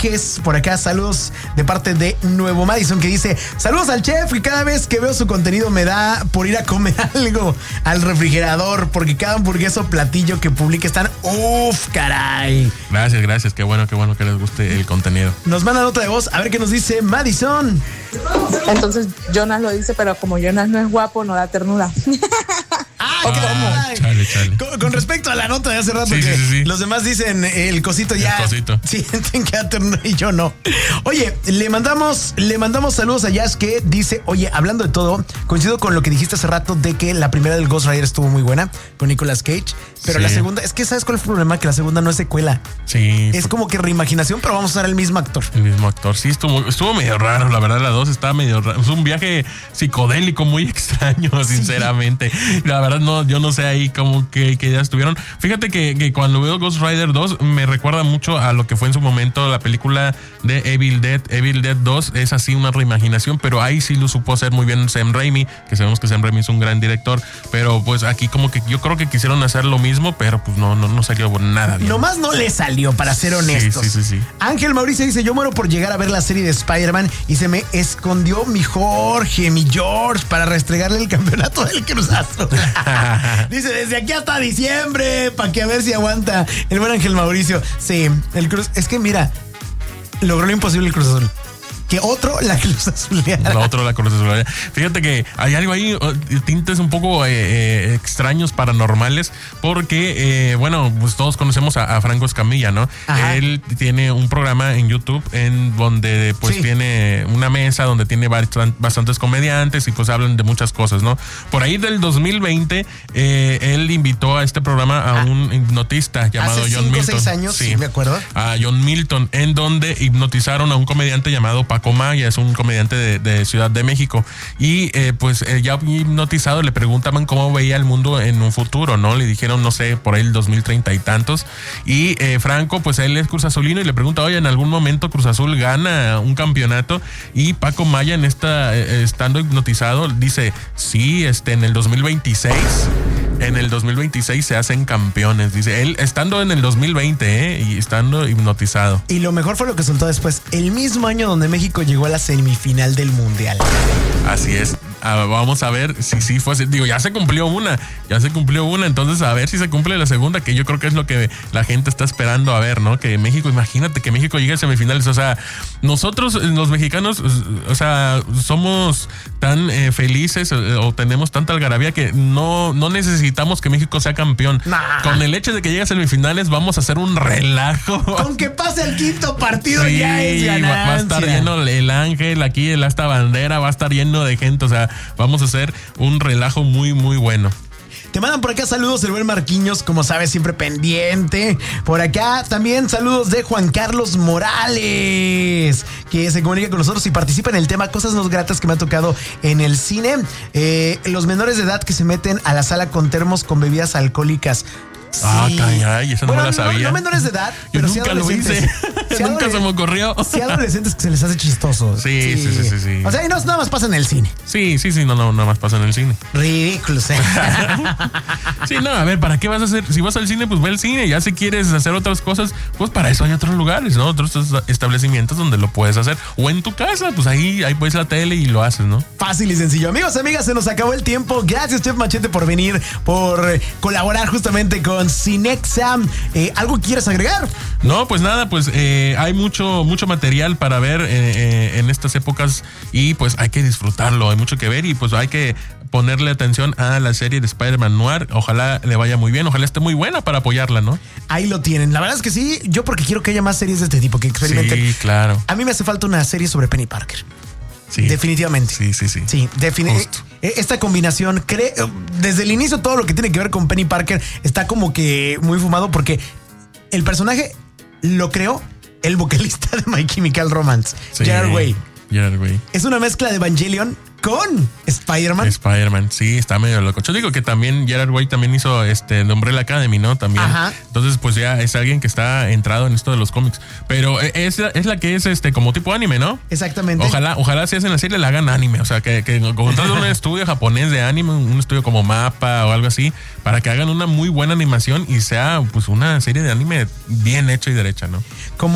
Vázquez, por acá, saludos de parte de Nuevo Madison, que dice: saludos al chef, y cada vez que veo su contenido me da por ir a comer algo al refrigerador, porque cada hamburguesa o platillo que publica están caray. Gracias, qué bueno que les guste el contenido. Nos manda nota de voz, a ver qué nos dice Madison. Entonces Jonas lo dice, pero como Jonas no es guapo, no da ternura. Chale. Con respecto a la nota de hace rato, sí. Los demás dicen el cosito ya. El cosito. Sienten que da ternura y yo no. Oye, le mandamos saludos a Jazz, que dice: oye, hablando de todo, coincido con lo que dijiste hace rato de que la primera del Ghost Rider estuvo muy buena con Nicolas Cage, pero la segunda, es que ¿sabes cuál es el problema? Que la segunda no es secuela. Sí. Es como que reimaginación, pero vamos a usar el mismo actor. Sí, estuvo medio raro, la verdad. La 2 estaba medio raro. Es un viaje psicodélico muy extraño, sinceramente. La verdad, yo no sé ahí cómo que ya estuvieron. Fíjate que cuando veo Ghost Rider 2 me recuerda mucho a lo que fue en su momento la película de Evil Dead 2. Es así una reimaginación, pero ahí sí lo supo hacer muy bien Sam Raimi, que sabemos que Sam Raimi es un gran director, pero pues aquí como que yo creo que quisieron hacer lo mismo, pero pues no salió nada bien. Nomás no le salió, para ser honestos. Sí. Ángel Mauricio dice: yo muero por llegar a ver la serie de Spider-Man y se me escondió mi George, para restregarle el campeonato del Cruz Azul. Dice: desde aquí hasta diciembre, para que a ver si aguanta el buen Ángel Mauricio. Sí, el Cruz, es que mira, logró lo imposible el Cruz Azul. Que otro la Cruz Azuleara. La Cruz Azuleara. Fíjate que hay algo ahí, tintes un poco extraños, paranormales, porque, pues todos conocemos a Franco Escamilla, ¿no? Ajá. Él tiene un programa en YouTube en donde pues tiene una mesa donde tiene bastantes comediantes y pues hablan de muchas cosas, ¿no? Por ahí del 2020, él invitó a este programa a un hipnotista llamado John Milton. Hace 6 años, sí, me acuerdo. A John Milton, en donde hipnotizaron a un comediante llamado Paco Maya, es un comediante de Ciudad de México, y ya hipnotizado le preguntaban cómo veía el mundo en un futuro, ¿no? Le dijeron, no sé, por ahí el 2030 y tantos, y Franco, pues él es Cruz Azulino y le pregunta: oye, ¿en algún momento Cruz Azul gana un campeonato? Y Paco Maya, estando hipnotizado, dice: sí, en el 2026 se hacen campeones, dice él, estando en el 2020 y estando hipnotizado. Y lo mejor fue lo que soltó después, el mismo año donde México llegó a la semifinal del Mundial. Así es. Vamos a ver si sí fue así. Digo, ya se cumplió una, entonces a ver si se cumple la segunda, que yo creo que es lo que la gente está esperando a ver, ¿no? Que México, imagínate que México llegue a semifinales, o sea, nosotros los mexicanos, o sea, somos tan felices o tenemos tanta algarabía que no necesitamos que México sea campeón. Nah. Con el hecho de que llegue a semifinales vamos a hacer un relajo. Con que pase el quinto partido ya es ganancia. Va a estar lleno el Ángel, aquí el asta bandera, va a estar lleno de gente, o sea, vamos a hacer un relajo muy, muy bueno. Te mandan por acá saludos el buen Marquinhos, como sabes, siempre pendiente. Por acá también saludos de Juan Carlos Morales, que se comunica con nosotros y participa en el tema cosas no gratas que me ha tocado en el cine. Los menores de edad que se meten a la sala con termos con bebidas alcohólicas. Sí. Caray, esa no me la sabía. No menores de edad, pero yo nunca lo hice. Nunca se me ocurrió. Sí, adolescentes que se les hace chistoso. Sí. O sea, y no nada más pasa en el cine. Sí, no, nada más pasa en el cine. Ridículo, Sí, no, a ver, ¿para qué vas a hacer? Si vas al cine, pues ve al cine. Ya si quieres hacer otras cosas, pues para eso hay otros lugares, ¿no? Otros establecimientos donde lo puedes hacer. O en tu casa, pues ahí puedes la tele y lo haces, ¿no? Fácil y sencillo. Amigos, amigas, se nos acabó el tiempo. Gracias, Chef Machete, por venir, por colaborar justamente con Cinexa. ¿Algo quieres agregar? No, pues nada, pues hay mucho material para ver en estas épocas y pues hay que disfrutarlo, hay mucho que ver y pues hay que ponerle atención a la serie de Spider-Man Noir. Ojalá le vaya muy bien, ojalá esté muy buena para apoyarla, ¿no? Ahí lo tienen. La verdad es que sí, yo porque quiero que haya más series de este tipo que experimenten. Sí, claro. A mí me hace falta una serie sobre Penny Parker. Sí. Definitivamente. Sí, esta combinación, desde el inicio todo lo que tiene que ver con Penny Parker está como que muy fumado porque el personaje lo creó el vocalista de My Chemical Romance, Gerard Way. Es una mezcla de Evangelion con Spider-Man. Sí, está medio loco. Yo digo que también Gerard Way también hizo The Umbrella Academy, ¿no? También. Ajá. Entonces, pues ya es alguien que está entrado en esto de los cómics. Pero es la que es como tipo anime, ¿no? Exactamente. Ojalá si hacen la serie la hagan anime. O sea, que contraten un estudio japonés de anime, un estudio como MAPPA o algo así, para que hagan una muy buena animación y sea pues una serie de anime bien hecha y derecha, ¿no? Como